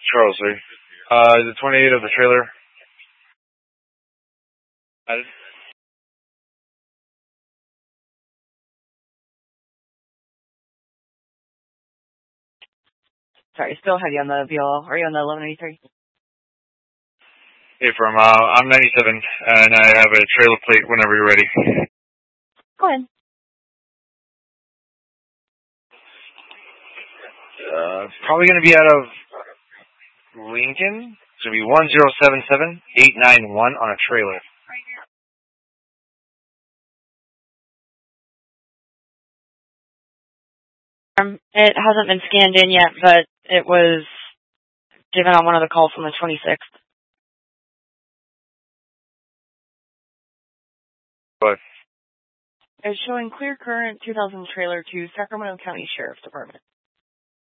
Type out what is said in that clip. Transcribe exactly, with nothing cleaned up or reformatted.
Charles, sir. Uh, the twenty-eight of the trailer. Added. Sorry, still have you on the V L L. Are you on the eleven eighty-three? Hey, from, uh, I'm ninety-seven, and I have a trailer plate whenever you're ready. Go ahead. Uh, probably going to be out of Lincoln. It's going to be one zero seven seven eight nine one on a trailer. Um, it hasn't been scanned in yet, but it was given on one of the calls on the twenty-sixth. But It's showing clear current two thousand trailer to Sacramento County Sheriff's Department.